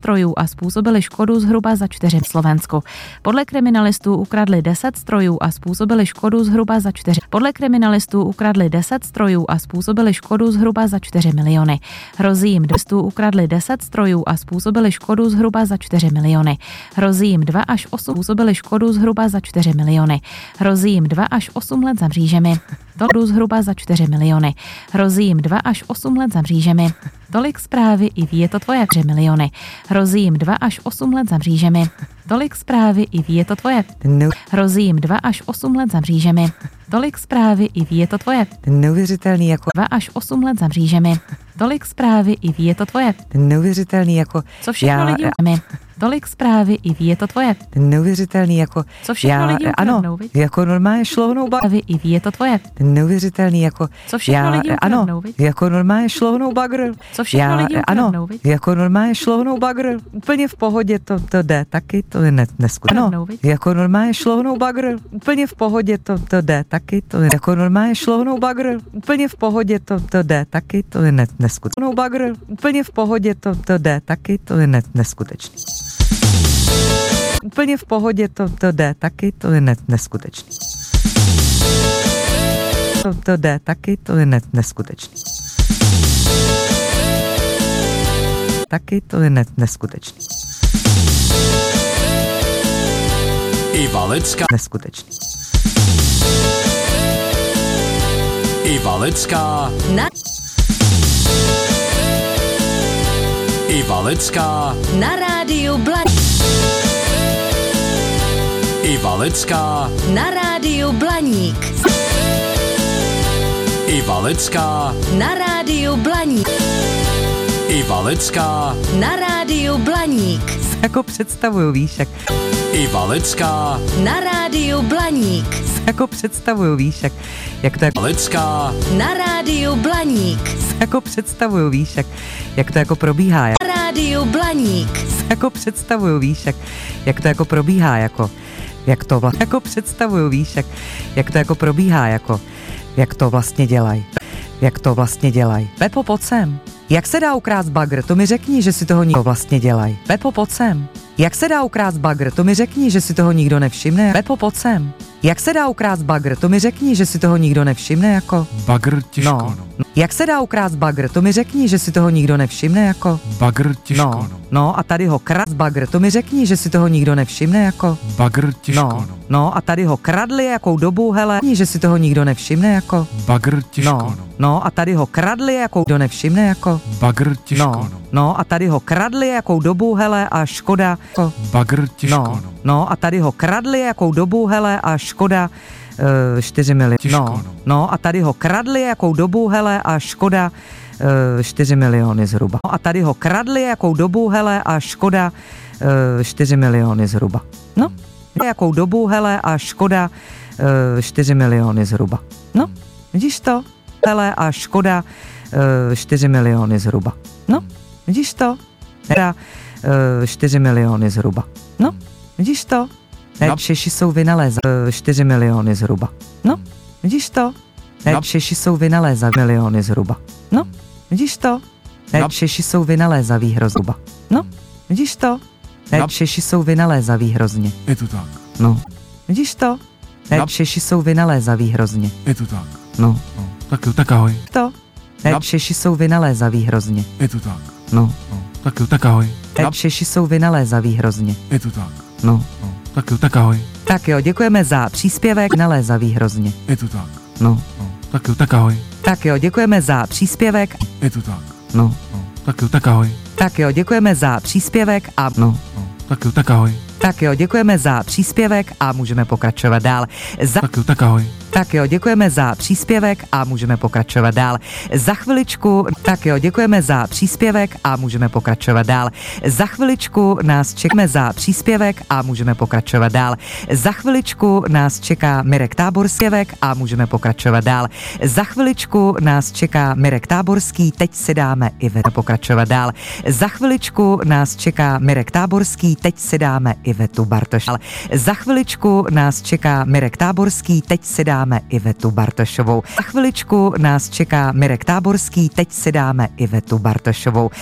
strojů a způsobili škodu zhruba za 4 Slovensku. Podle kriminalistů ukradli 10 strojů a způsobili škodu zhruba za 4. Podle kriminalistů ukradli 10 strojů a způsobili škodu zhruba za 4 miliony. Hrozí jim ukradli 10 strojů a způsobili škodu zhruba za 4 miliony. Hrozí jim 2 až 8 způsobili škodu zhruba za 4 miliony. Hrozí jim 2 až 8 let za mřížemi. To zhruba za 4 miliony. Hrozí jim 2 až 8 let za mřížemi. Tolik zprávy i ví, je to tvoje 3 miliony. Hrozí jim 2 až 8 let za mřížemi. Tolik zprávy i ví, je to tvoje. Hrozí jim 2 až 8 let za mřížemi. Tolik zprávy i ví, je to tvoje. Neuvěřitelný jako 2 až 8 let za mřížemi. Tolik zprávy i ví, je to tvoje. Neuvěřitelný jako co všechno lidi tolik zprávy i ví, je to tvoje. Neuvěřitelný jako co všechno lidi ano, jako normálně šlohnou bagr. I ví, je to tvoje. Neuvěřitelný jako co všechno lidi ano, jako normálně šlohnou bagr. Co všechno lidi ano, jako normálně šlohnou bagr. Úplně v pohodě to jde, taky to je neskutečné. Ano, jako normálně šlohnou bagr. Úplně v pohodě to jde, taky to je jako normálně šlohnou bagr. Úplně v pohodě to jde, taky to je neskutečné. Bagr. Úplně v pohodě to jde, taky to je neskutečný. Úplně v pohodě to jde, taky to je neskutečný. To jde, taky to je neskutečný. Taky to je neskutečný. Iva Lecká. Neskutečný. Iva Lecká. Iva Lecká na rádiu Blaník. Iva Lecká na rádiu Blaník. Iva Lecká na rádiu Blaník. Iva Lecká na rádiu Blaník. Jako představuju, víš, jak Iva Lecká na rádiu Blaník. Jako představuju, víš, jak to je Lecká na rádiu Blaník. Jako představuju, víš, jak to jako probíhá. Na rádiu Blaník. Jako představuju, víš, jak to jako probíhá, jak to vlastně jako představuju, víš, jak to jako probíhá, jak to vlastně dělají. Jak to vlastně dělají. Pepo, pojď sem. Jak se dá ukrást bagr? To mi řekni, že si toho nikdo vlastně dělají. Pepo, pojď sem. Jak se dá ukrást bagr? To mi řekni, že si toho nikdo nevšimne. Pepo, pojď sem. Jak se dá ukrást bagr? To mi řekni, že si toho nikdo nevšimne, jako. Bagr těžko, no. Jak se dá ukrást bagr? To mi řekni, že si toho nikdo nevšimne, jako. Bagr těžko, no. No a tady ho kradl bagr, to mi řekni, že si toho nikdo nevšimne, jako. Bagr těžko, no. No a tady ho kradli jakou dobu, hele, že si toho nikdo nevšimne, jako. Bagr těžko, no. No a tady ho kradli jakou kdo nevšimne, jako. Bagr těžko, no. No a tady ho kradli jakou dobu, hele, a škoda, jako. Bagr těžko, no. No a tady ho kradli jakou dobu, hele, a škoda 4 miliony. No a tady ho kradli jakou dobu, hele, a škoda 4 miliony zhruba. No a tady ho kradli jakou dobu, hele, a škoda 4 miliony zhruba. No, jakou dobu, hele, a škoda 4 miliony zhruba. No, vidíš to? Hele, a škoda 4 miliony zhruba. No, vidíš to? Teda 4 miliony zhruba. No, vidíš to? Češi jsou vynalézat 4 miliony zhruba. No, vidíš to? Češi jsou vynalézat miliony zhruba. No, vidíš to? Češi jsou vynalézaví hrozba. No, vidíš to? Češi jsou vynalézaví hrozně. Je to tak. No, vidíš to? Češi jsou vynalézaví hrozně. Je to tak. No. Tak ahoj. To? Češi jsou vynalézaví hrozně. Je to tak. No. Tak ahoj. Češi jsou vynalézaví hrozně. Je to tak. No. Tak ahoj. Tak jo, děkujeme za příspěvek, vynalézavý hrozně. Je to tak. No. Tak ahoj. Tak jo, děkujeme za příspěvek. Je to tak. No. Tak ahoj. Tak jo, děkujeme za příspěvek a no. Tak ahoj. Tak jo, děkujeme za příspěvek a můžeme pokračovat dál. Tak ahoj. Tak jo, děkujeme za příspěvek a můžeme pokračovat dál. Za chviličku, tak jo, děkujeme za příspěvek a můžeme pokračovat dál. Za chviličku nás čekáme za příspěvek a můžeme pokračovat dál. Za chviličku nás čeká Mirek Táborský a můžeme pokračovat dál. Za chviličku nás čeká Mirek Táborský, teď si dáme Ivetu pokračovat dál. Za chviličku nás čeká Mirek Táborský, teď si dáme Ivetu Bartoš. Za chviličku nás čeká Mirek Táborský, teď si dáme Ivetu Bartošovou. Za chviličku nás čeká Mirek Táborský, teď si dáme Ivetu Bartošovou.